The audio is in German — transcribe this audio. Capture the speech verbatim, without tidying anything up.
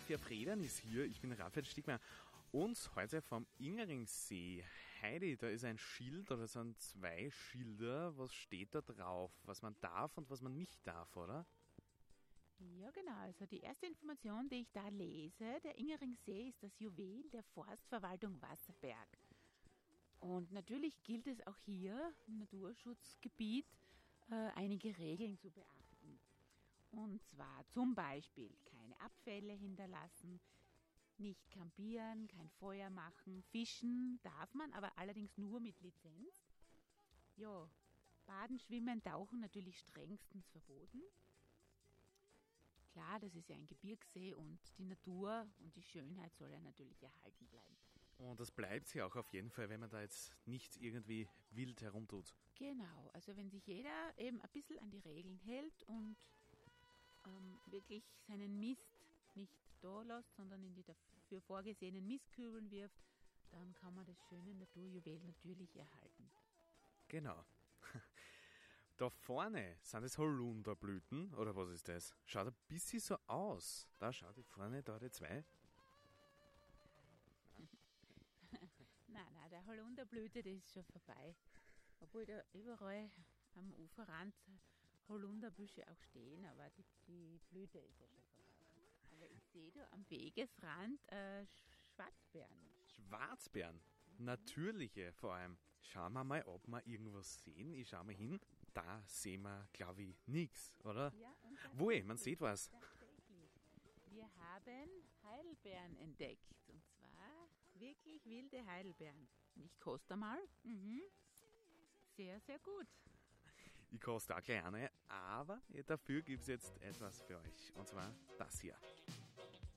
Mafia Fredern ist hier. Ich bin Raphael Stigmeier. Und heute vom Ingeringsee. Heidi, da ist ein Schild oder sind zwei Schilder. Was steht da drauf? Was man darf und was man nicht darf, oder? Ja, genau. Also die erste Information, die ich da lese, der Ingeringsee ist das Juwel der Forstverwaltung Wasserberg. Und natürlich gilt es auch hier im Naturschutzgebiet äh, einige Regeln zu beachten. Und zwar zum Beispiel keine Abfälle hinterlassen, nicht campieren, kein Feuer machen, fischen darf man, aber allerdings nur mit Lizenz. Ja, Baden, Schwimmen, Tauchen natürlich strengstens verboten. Klar, das ist ja ein Gebirgssee und die Natur und die Schönheit soll ja natürlich erhalten bleiben. Und das bleibt sie auch auf jeden Fall, wenn man da jetzt nicht irgendwie wild herumtut. Genau, also wenn sich jeder eben ein bisschen an die Regeln hält und ähm, wirklich seinen Mist nicht da lässt, sondern in die dafür vorgesehenen Mistkübeln wirft, dann kann man das schöne Naturjuwel natürlich erhalten. Genau. Da vorne sind es Holunderblüten, oder was ist das? Schaut ein bisschen so aus. Da, schaut die vorne, da die zwei. Nein, nein, der Holunderblüte, das ist schon vorbei. Obwohl da überall am Uferrand Holunderbüsche auch stehen, aber die, die Blüte ist ja schon vorbei. Aber ich sehe da am Wegesrand äh, Schwarzbeeren. Schwarzbeeren? Natürliche vor allem. Schauen wir mal, ob wir irgendwas sehen. Ich schau mal hin. Da sehen wir, glaube ich, nichts, oder? Ja, Wohl, man sieht was. Tatsächlich. Wir haben Heidelbeeren entdeckt. Und zwar wirklich wilde Heidelbeeren. Und ich koste mal. Mhm. Sehr, sehr gut. Ich koste auch gleich eine, aber dafür gibt es jetzt etwas für euch. Und zwar das hier.